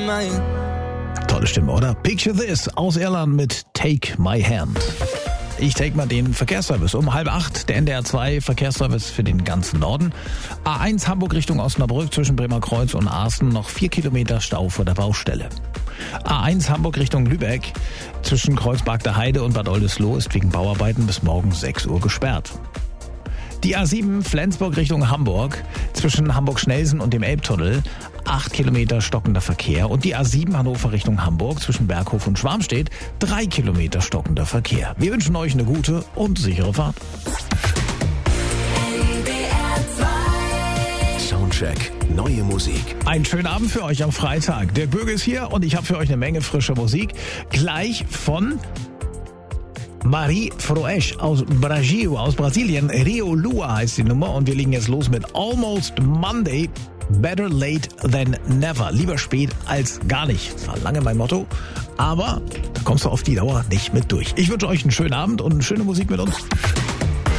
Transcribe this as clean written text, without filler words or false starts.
mine. Tolle Stimme, oder? Picture This aus Irland mit Take My Hand. Ich take mal den Verkehrsservice. Um 7:30 der NDR 2 Verkehrsservice für den ganzen Norden. A1 Hamburg Richtung Osnabrück zwischen Bremerkreuz und Aßen noch 4 Kilometer Stau vor der Baustelle. A1 Hamburg Richtung Lübeck zwischen Kreuzberg der Heide und Bad Oldesloe ist wegen Bauarbeiten bis morgen 6 Uhr gesperrt. Die A7 Flensburg Richtung Hamburg zwischen Hamburg-Schnelsen und dem Elbtunnel 8 Kilometer stockender Verkehr. Und die A7 Hannover Richtung Hamburg zwischen Berghof und Schwarmstedt 3 Kilometer stockender Verkehr. Wir wünschen euch eine gute und sichere Fahrt. Soundcheck. Neue Musik. Einen schönen Abend für euch am Freitag. Dirk Böge ist hier und ich habe für euch eine Menge frischer Musik. Gleich von Marie Froesch aus Brasilien. Rio Lua heißt die Nummer und wir legen jetzt los mit Almost Monday. Better late than never. Lieber spät als gar nicht. Das war lange mein Motto, aber da kommst du auf die Dauer nicht mit durch. Ich wünsche euch einen schönen Abend und eine schöne Musik mit uns.